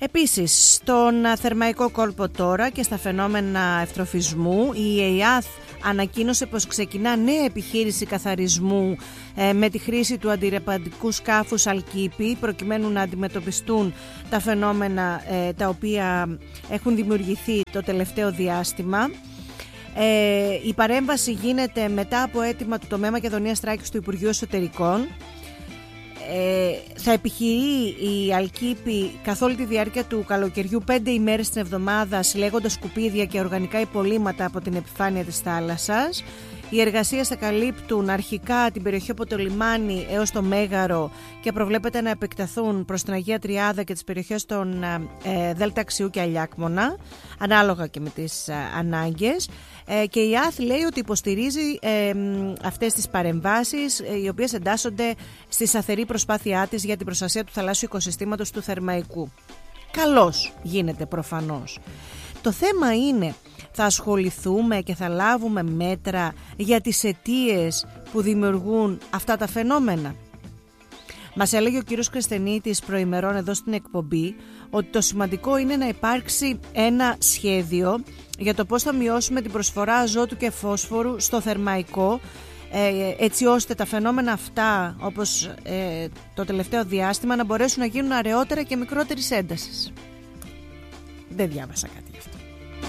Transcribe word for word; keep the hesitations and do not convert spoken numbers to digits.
Επίσης, στον θερμαϊκό κόλπο τώρα και στα φαινόμενα ευτροφισμού, η ΕΙΑΘ ανακοίνωσε πως ξεκινά νέα επιχείρηση καθαρισμού ε, με τη χρήση του αντιρρεπαντικού σκάφους Αλκίπη, προκειμένου να αντιμετωπιστούν τα φαινόμενα ε, τα οποία έχουν δημιουργηθεί το τελευταίο διάστημα. Ε, η παρέμβαση γίνεται μετά από αίτημα του τομέα Μακεδονίας Θράκης του Υπουργείου Εσωτερικών. Ε, θα επιχειρεί η Αλκίπη καθ' όλη τη διάρκεια του καλοκαιριού πέντε ημέρες την εβδομάδα, συλλέγοντας σκουπίδια και οργανικά υπολείμματα από την επιφάνεια της θάλασσας. Οι εργασίες θα καλύπτουν αρχικά την περιοχή από το λιμάνι έως το Μέγαρο και προβλέπεται να επεκταθούν προς την Αγία Τριάδα και τις περιοχές των ε, Δέλτα Αξιού και Αλιάκμονα, ανάλογα και με τις ε, ανάγκες. Ε, και η ΕΙΑΘ λέει ότι υποστηρίζει ε, αυτές τις παρεμβάσεις, ε, οι οποίες εντάσσονται στη σταθερή προσπάθειά της για την προστασία του θαλάσσιου οικοσυστήματος του Θερμαϊκού. Καλώς γίνεται προφανώς. Το θέμα είναι, θα ασχοληθούμε και θα λάβουμε μέτρα για τις αιτίες που δημιουργούν αυτά τα φαινόμενα? Μας έλεγε ο κύριος Κρεσθενίτης προημερών εδώ στην εκπομπή ότι το σημαντικό είναι να υπάρξει ένα σχέδιο για το πώς θα μειώσουμε την προσφορά αζότου και φόσφορου στο Θερμαϊκό, έτσι ώστε τα φαινόμενα αυτά, όπως το τελευταίο διάστημα, να μπορέσουν να γίνουν αραιότερα και μικρότερης έντασης. Δεν διάβασα κάτι γι' αυτό.